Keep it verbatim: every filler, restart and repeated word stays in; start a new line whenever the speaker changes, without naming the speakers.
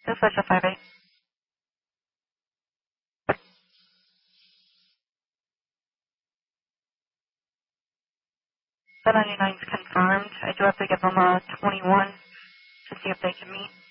Just switch to five eight. seven ninety-nine is confirmed. I do have to give them a twenty-one to see if they can meet.